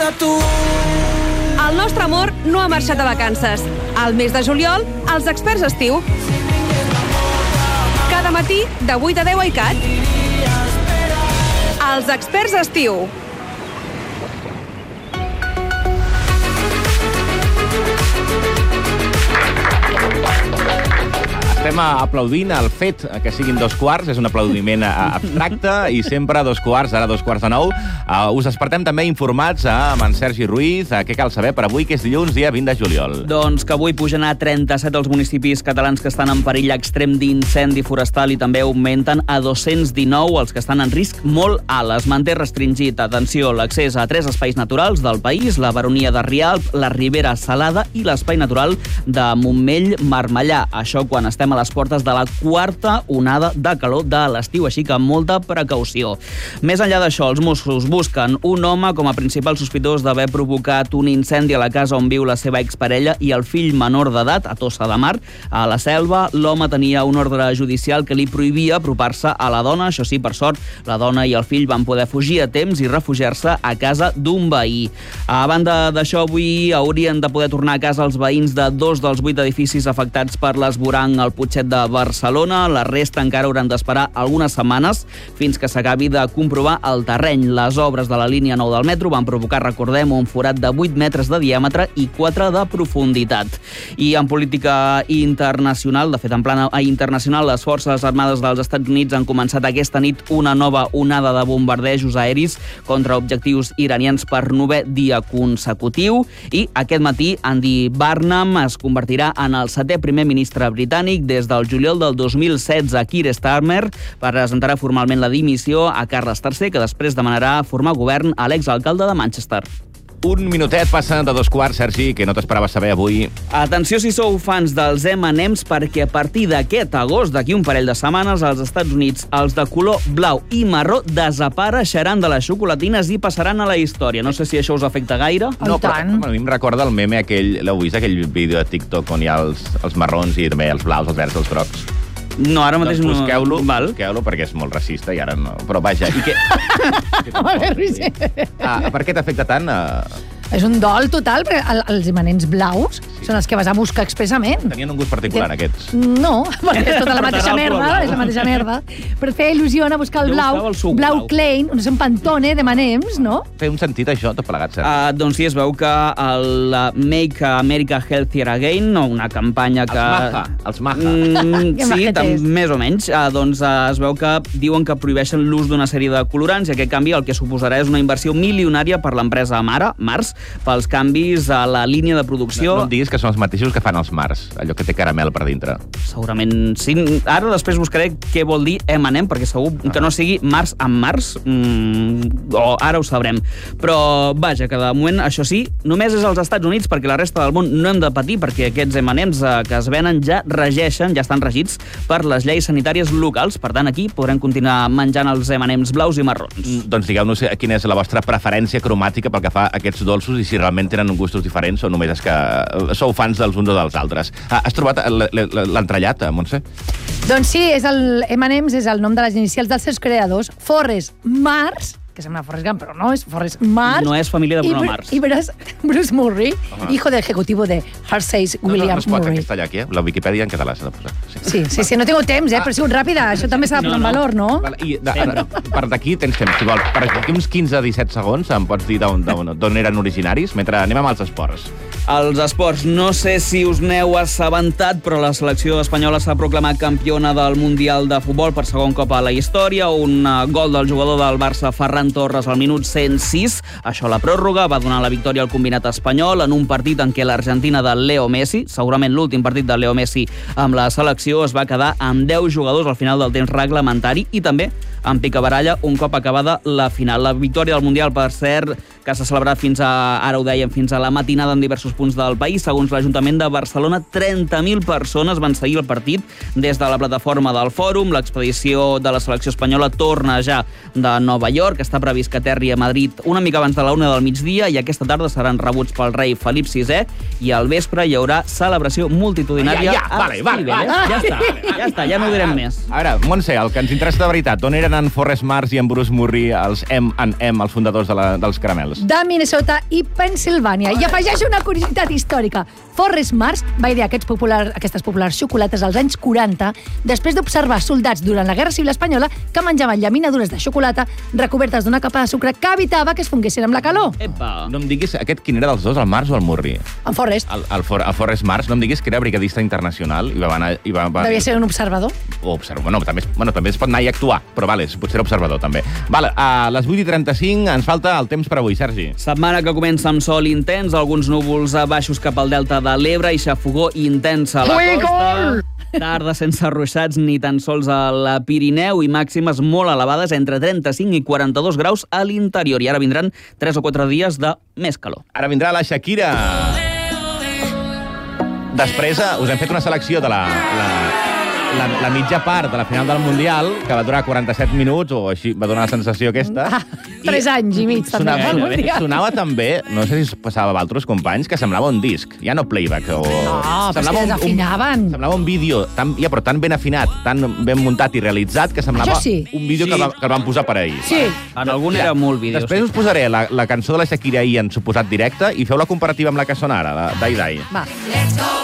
tu. El nostre amor no ha marxat de vacances. Al mes de juliol, els experts estiu. Cada matí, de 8 a 10 a ICAT. Els experts estiu. Estem aplaudint el fet que siguin 2:15, és un aplaudiment abstracte, i sempre a 2:15, ara 2:45. Us despertem també informats amb en Sergi Ruiz. Què cal saber per avui, que és dilluns, dia 20 de juliol? Doncs que avui pugen a 37 els municipis catalans que estan en perill extrem d'incendi forestal i també augmenten a 219 els que estan en risc molt alt. Es manté restringit, atenció, l'accés a 3 espais naturals del país, la Baronia de Rialp, la Ribera Salada i l'espai natural de Montmell-Marmellà. Això quan estem a les portes de la quarta onada de calor de l'estiu, així que molta precaució. Més enllà d'això, els Mossos busquen un home com a principal sospitós d'haver provocat un incendi a la casa on viu la seva exparella i el fill menor d'edat, a Tossa de Mar, a la Selva. L'home tenia un ordre judicial que li prohibia apropar-se a la dona. Això sí, per sort, la dona i el fill van poder fugir a temps i refugiar-se a casa d'un veí. A banda d'això, avui haurien de poder tornar a casa els veïns de 2 dels 8 edificis afectats per l'esvoranc al Putxet de Barcelona. La resta encara hauran d'esperar algunes setmanes fins que s'acabi de comprovar el terreny. Les obres de la línia 9 del metro van provocar, recordem, un forat de 8 metres de diàmetre i 4 de profunditat. I en política internacional, de fet en plana internacional, les Forces Armades dels Estats Units han començat aquesta nit una nova onada de bombardejos aeris contra objectius iranians per 9è dia consecutiu, i aquest matí Andy Burnham es convertirà en el 7è primer ministre britànic des del juliol del 2016. Keir Starmer presentarà formalment la dimissió a Carles III, que després demanarà formar govern a l'exalcalde de Manchester. Un minutet passa de 2:15, Sergi, que no t'esperaves saber avui. Atenció si sou fans dels M&M's, perquè a partir d'aquest agost, d'aquí un parell de setmanes, als Estats Units, els de color blau i marró desapareixeran de les xocolatines i passaran a la història. No sé si això us afecta gaire. No, però a mi em recorda el meme aquell, l'heu vist, aquell vídeo de TikTok on hi ha els marrons i també els blaus, els verds, els grocs? No, ara mateix doncs no. Busqueu-lo perquè és molt racista i ara no. Però vaja, i què? Per què t'afecta tant? És un dol total, perquè els M&M's blaus són els que vas a buscar expressament. Tenien un gust particular, aquests? No, perquè és tota la mateixa merda, és la mateixa merda. Però feia il·lusió a buscar el blau Klein, on és un pantone de M&M's, no? Té un sentit això, tot plegat, cert? Doncs sí, es veu que el Make America Healthier Again, una campanya que... Els Maja. Sí, més o menys. Doncs es veu que diuen que prohibeixen l'ús d'una sèrie de colorants i aquest canvi el que suposarà és una inversió milionària per l'empresa Mars, pels canvis a la línia de producció. No em diguis que són els mateixos que fan els Mars, allò que té caramel per dintre. Segurament sí. Ara després buscaré què vol dir M&M, perquè segur que no sigui Mars amb Mars, o ara ho sabrem. Però vaja, que de moment, això sí, només és als Estats Units, perquè la resta del món no hem de patir, perquè aquests M&M's que es venen ja regeixen, ja estan regits per les lleis sanitàries locals. Per tant, aquí podrem continuar menjant els M&M's blaus i marrons. Doncs digueu-nos quina és la vostra preferència cromàtica pel que fa a aquests dolços i si realment tenen gustos diferents o només és que sou fans dels uns o dels altres. Has trobat l'entrellat, Montse? Doncs sí, M&M's és el nom de les inicials dels seus creadors, Forrest Mars, que sembla Forrest Gump, però no, és Forrest Mars. No és família de Bruno Mars. I Bruce Murray, hijo del ejecutivo de Hershey's, William Murray. No es pot aquesta allà aquí, la Wikipedia en català s'ha de posar. Sí, no tinc temps, però he sigut ràpida, això també s'ha de posar en valor, no? I per d'aquí tens temps, si vols. Per d'aquí uns 15-17 segons em pots dir d'on eren originaris, mentre anem amb els esports. Els esports, no sé si us n'heu assabentat, però la selecció espanyola s'ha proclamat campiona del Mundial de Futbol per segon cop a la història. Un gol del jugador del Barça, Ferran Torres, al minut 106. Això a la pròrroga va donar la victòria al combinat espanyol en un partit en què l'Argentina de Leo Messi, segurament l'últim partit de Leo Messi amb la selecció, es va quedar amb 10 jugadors al final del temps reglamentari i també en picabaralla un cop acabada la final. La victòria del Mundial, per cert, que s'ha celebrat ara ho dèiem, fins a la matinada en diversos punts del país. Segons l'Ajuntament de Barcelona, 30.000 persones van seguir el partit des de la plataforma del Fòrum. L'expedició de la selecció espanyola torna ja de Nova York. Està previst que aterri a Madrid una mica abans de la 1 del migdia i aquesta tarda seran rebuts pel rei Felip VI i al vespre hi haurà celebració multitudinària. Vale. Ja està, ja no ho direm més. A veure, Montse, el que ens interessa de veritat, on eren eren en Forrest Mars i en Bruce Murray, els M&M, els fundadors dels caramels? De Minnesota i Pensilvània. I afegeixo una curiositat històrica. Forrest Mars va idear aquestes populars xocolates als anys 40 després d'observar soldats durant la Guerra Civil Espanyola que menjaven llaminadures de xocolata recobertes d'una capa de sucre que evitava que es fonguessin amb la calor. Epa. No em diguis, aquest quin era dels dos, el Mars o el Murray? En Forrest. El Forrest Mars, no em diguis que era brigadista internacional i va anar... Devia ser un observador. També es pot anar i actuar, però potser era observador, també. A les 8:35 ens falta el temps per avui, Sergi. Setmana que comença amb sol intens, alguns núvols baixos cap al delta de l'Ebre i xafogó intensa a la costa. Tarda sense ruixats ni tan sols al Pirineu i màximes molt elevades entre 35 i 42 graus a l'interior. I ara vindran 3 o 4 dies de més calor. Ara vindrà la Shakira. Després us hem fet una selecció de la mitja part de la final del Mundial, que va durar 47 minuts, o així va donar la sensació aquesta. 3 anys i mig, també. Sonava també, no sé si passava amb altres companys, que semblava un disc, ja no playback. No, però és que desafinaven. Semblava un vídeo, però tan ben afinat, tan ben muntat i realitzat, que semblava un vídeo que el van posar per ahir. Sí. En algun era molt vídeo. Després us posaré la cançó de la Shakira ahir en suposat directe i feu la comparativa amb la que sona ara, la Dai Dai. Va.